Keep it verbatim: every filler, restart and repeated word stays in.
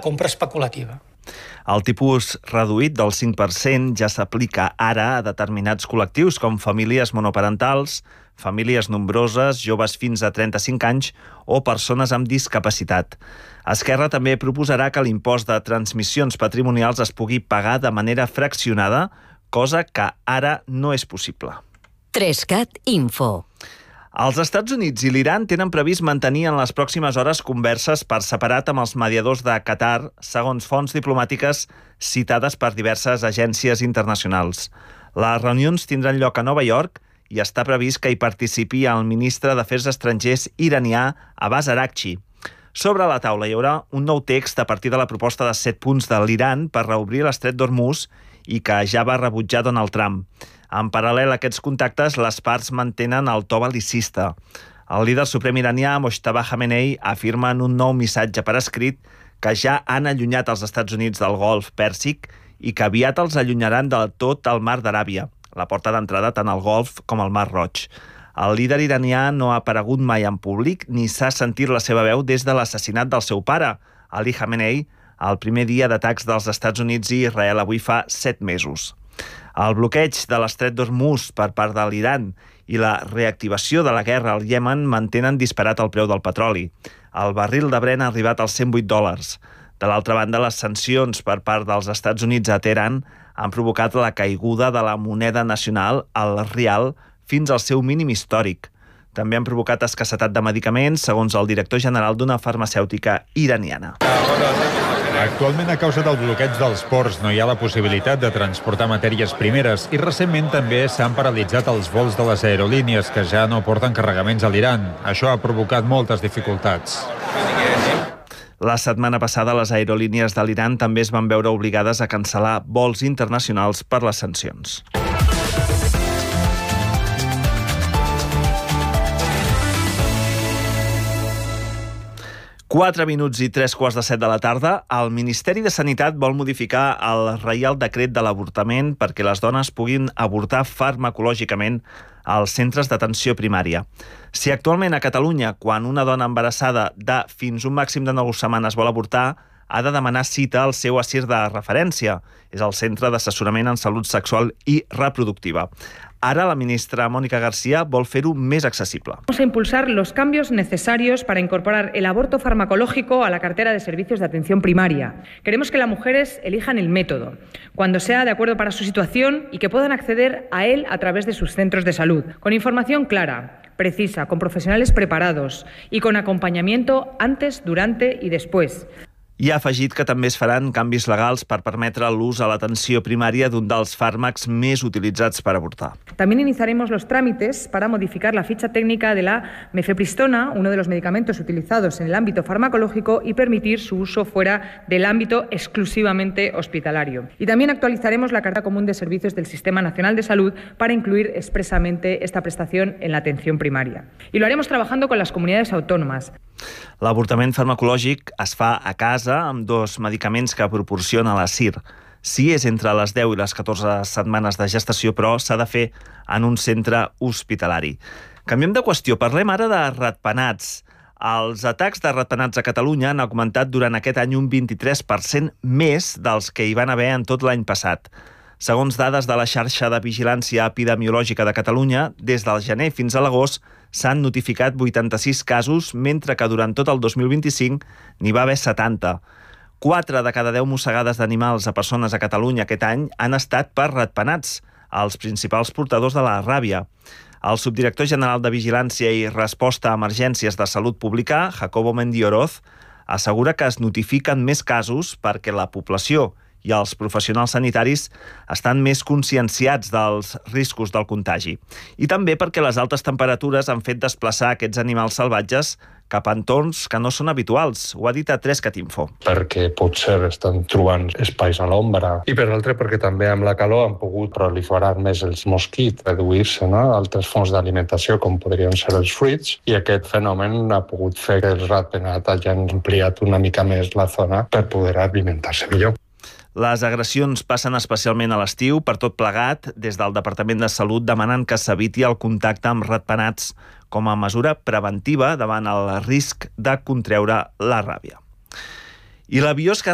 compra especulativa. El tipus reduït del cinc per cent ja s'aplica ara a determinats col·lectius com famílies monoparentals, famílies nombroses, joves fins a trenta-cinc anys o persones amb discapacitat. Esquerra també proposarà que l'impost de transmissions patrimonials es pugui pagar de manera fraccionada, cosa que ara no és possible. Trescat Info. Els Estats Units i l'Iran tenen previst mantenir en les pròximes hores converses per separat amb els mediadors de Qatar, segons fonts diplomàtiques citades per diverses agències internacionals. Les reunions tindran lloc a Nova York i està previst que hi participi el ministre d'Afers Estrangers iranià Abbas Araghchi. Sobre la taula hi haurà un nou text a partir de la proposta de set punts de l'Iran per reobrir l'estret d'Hormuz i que ja va rebutjar Donald Trump. En paral·lel a aquests contactes, les parts mantenen el to bel·licista. El líder suprem iranià, Mojtaba Khamenei, afirma en un nou missatge per escrit que ja han allunyat els Estats Units del Golf Pèrsic i que aviat els allunyaran de tot el Mar d'Aràbia, la porta d'entrada tant al Golf com al Mar Roig. El líder iranià no ha aparegut mai en públic ni s'ha sentit la seva veu des de l'assassinat del seu pare, Ali Khamenei, el primer dia d'atacs dels Estats Units i Israel avui fa set mesos. El bloqueig de l'estret d'Hormuz per part de l'Iran i la reactivació de la guerra al Iemen mantenen disparat el preu del petroli. El barril de Brent ha arribat als cent vuit dòlars. De l'altra banda, les sancions per part dels Estats Units a Teheran han provocat la caiguda de la moneda nacional, el rial, fins al seu mínim històric. També han provocat escassetat de medicaments, segons el director general d'una farmacèutica iraniana. Actualment, a causa del bloqueig dels ports, no hi ha la possibilitat de transportar matèries primeres i recentment també s'han paralitzat els vols de les aerolínies que ja no porten carregaments a l'Iran. Això ha provocat moltes dificultats. La setmana passada, les aerolínies de l'Iran també es van veure obligades a cancel·lar vols internacionals per les sancions. Quatre minuts i tres quarts de set de la tarda, el Ministeri de Sanitat vol modificar el Reial Decret de l'avortament perquè les dones puguin avortar farmacològicament als centres d'atenció primària. Si actualment a Catalunya, quan una dona embarassada de fins un màxim de nou setmanes vol avortar, ha de demanar cita al seu A S I R de referència. És el Centre d'Assessorament en Salut Sexual i Reproductiva. Ara la ministra Mónica García vol fer-ho més accesible. Vamos a impulsar los cambios necesarios para incorporar el aborto farmacológico a la cartera de servicios de atención primaria. Queremos que las mujeres elijan el método, cuando sea de acuerdo para su situación y que puedan acceder a él a través de sus centros de salud, con información clara, precisa, con profesionales preparados y con acompañamiento antes, durante y después. I ha afegit que també es faran canvis legals per permetre l'ús a l'atenció primària d'un dels fàrmacs més utilitzats per avortar. También iniciaremos los trámites para modificar la ficha técnica de la mifepristona, uno de los medicamentos utilizados en el ámbito farmacológico, y permitir su uso fuera del ámbito exclusivamente hospitalario. Y también actualizaremos la Carta Común de Servicios del Sistema Nacional de Salud para incluir expresamente esta prestación en la atención primaria. Y lo haremos trabajando con las comunidades autónomas. L'avortament farmacològic es fa a casa amb dos medicaments que proporciona la S I R. Si és entre les deu i les catorze setmanes de gestació, però s'ha de fer en un centre hospitalari. Canviem de qüestió, parlem ara de ratpenats. Els atacs de ratpenats a Catalunya han augmentat durant aquest any un vint-i-tres per cent més dels que hi van haver en tot l'any passat. Segons dades de la xarxa de vigilància epidemiològica de Catalunya, des del gener fins a l'agost s'han notificat vuitanta-sis casos, mentre que durant tot el dos mil vint-i-cinc n'hi va haver setanta. Quatre de cada deu mossegades d'animals a persones a Catalunya aquest any han estat per ratpenats, els principals portadors de la ràbia. El subdirector general de Vigilància i Resposta a Emergències de Salut Pública, Jacobo Mendioroz, assegura que es notifiquen més casos perquè la població i els professionals sanitaris estan més conscienciats dels riscos del contagi. I també perquè les altes temperatures han fet desplaçar aquests animals salvatges cap a entorns que no són habituals. Ho ha dit a Trescat Info. Perquè potser estan trobant espais a l'ombra. I per l'altre perquè també amb la calor han pogut proliferar més els mosquits, reduir-se, no?, altres fonts d'alimentació com podrien ser els fruits, i aquest fenomen ha pogut fer que els ratpenats hagin ampliat una mica més la zona per poder alimentar-se millor. Les agressions passen especialment a l'estiu. Per tot plegat, des del Departament de Salut demanen que s'eviti el contacte amb ratpenats com a mesura preventiva davant el risc de contreure la ràbia. I la biosca